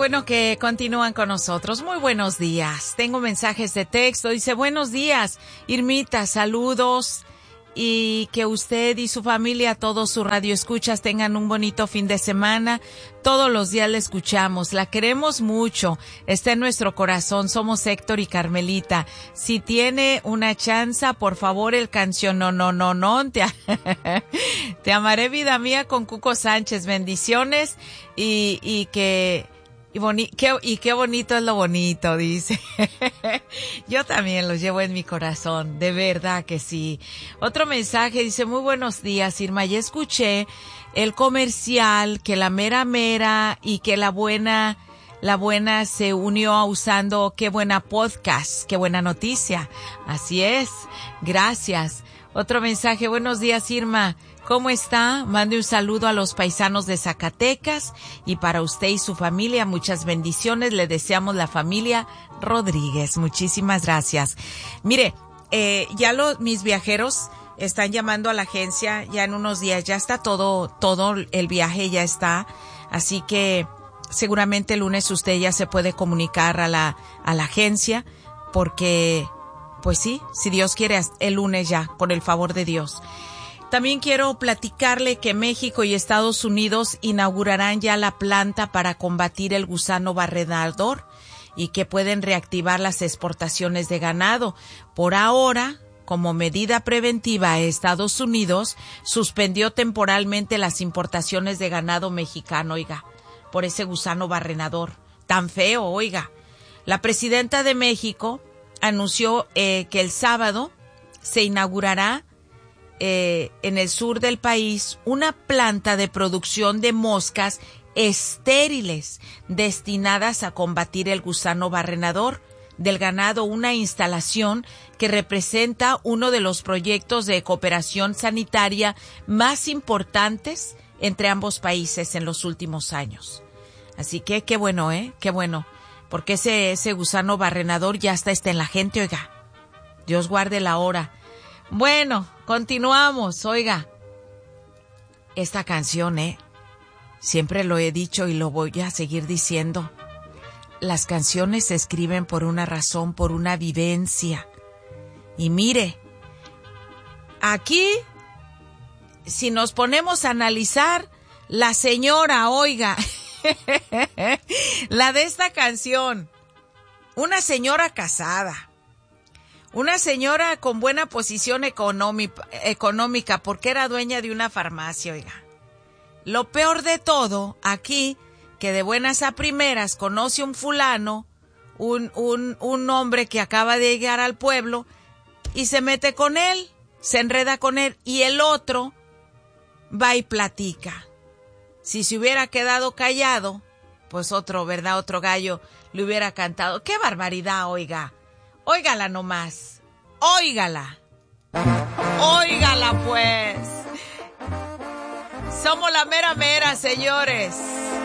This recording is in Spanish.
bueno que continúan con nosotros. Muy buenos días. Tengo mensajes de texto. Dice, buenos días, Irmita, saludos. Y que usted y su familia, todos sus radioescuchas, tengan un bonito fin de semana. Todos los días la escuchamos, la queremos mucho, está en nuestro corazón. Somos Héctor y Carmelita. Si tiene una chanza, por favor, el canción No. Te amaré, vida mía, con Cuco Sánchez. Bendiciones y qué bonito es lo bonito, dice. Yo también los llevo en mi corazón, de verdad que sí. Otro mensaje dice, muy buenos días, Irma, ya escuché el comercial que la mera y que la buena se unió usando Qué Buena Podcast, qué buena noticia. Así es, gracias. Otro mensaje, buenos días, Irma. ¿Cómo está? Mande un saludo a los paisanos de Zacatecas y para usted y su familia muchas bendiciones. Le deseamos la familia Rodríguez. Muchísimas gracias. Mire, mis viajeros están llamando a la agencia ya en unos días. Ya está todo el viaje ya está. Así que seguramente el lunes usted ya se puede comunicar a la agencia porque, pues sí, si Dios quiere, el lunes ya, por el favor de Dios. También quiero platicarle que México y Estados Unidos inaugurarán ya la planta para combatir el gusano barrenador y que pueden reactivar las exportaciones de ganado. Por ahora, como medida preventiva, Estados Unidos suspendió temporalmente las importaciones de ganado mexicano, oiga, por ese gusano barrenador tan feo, oiga. La presidenta de México anunció que el sábado se inaugurará en el sur del país una planta de producción de moscas estériles destinadas a combatir el gusano barrenador del ganado, una instalación que representa uno de los proyectos de cooperación sanitaria más importantes entre ambos países en los últimos años. Así que qué bueno, qué bueno, porque ese gusano barrenador ya está en la gente, oiga. Dios guarde la hora. Bueno, continuamos, oiga. Esta canción, siempre lo he dicho y lo voy a seguir diciendo. Las canciones se escriben por una razón, por una vivencia. Y mire, aquí, si nos ponemos a analizar, la señora, oiga, la de esta canción, una señora casada. Una señora con buena posición económica porque era dueña de una farmacia, oiga. Lo peor de todo aquí, que de buenas a primeras conoce un fulano, un hombre que acaba de llegar al pueblo y se mete con él, se enreda con él y el otro va y platica. Si se hubiera quedado callado, pues otro gallo le hubiera cantado. ¡Qué barbaridad, oiga! Óigala nomás, óigala pues. Somos la mera, señores.